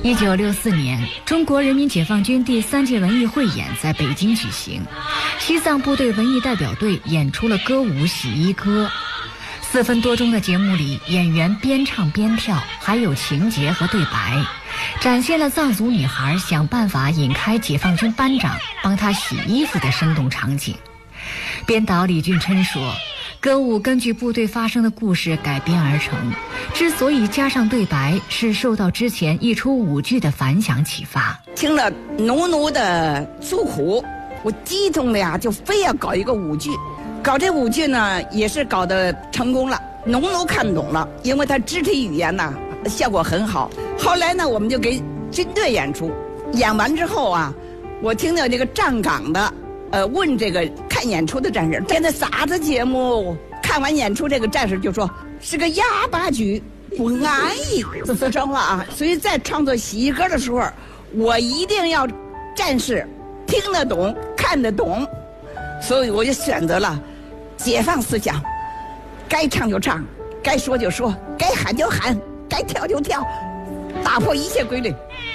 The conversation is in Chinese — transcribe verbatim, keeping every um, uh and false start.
一九六四年，中国人民解放军第三届文艺汇演在北京举行，西藏部队文艺代表队演出了歌舞《洗衣歌》。四分多钟的节目里，演员边唱边跳，还有情节和对白，展现了藏族女孩想办法引开解放军班长帮她洗衣服的生动场景。编导李俊琛说，歌舞根据部队发生的故事改编而成，之所以加上对白，是受到之前一出舞剧的反响启发。 听了浓浓的诉苦，我激动的呀，就非要搞一个舞剧。搞这舞剧呢，也是搞得成功了，农奴看懂了，因为他肢体语言呢效果很好。后来呢，我们就给军队演出，演完之后啊，我听到这个站岗的，呃，问这个看演出的战士，现在啥子节目？看完演出，这个战士就说是个哑巴剧，不安逸，这是真话啊。所以在创作洗衣歌的时候，我一定要战士听得懂、看得懂。所以我就选择了解放思想，该唱就唱，该说就说，该喊就喊，该跳就跳，打破一切规律。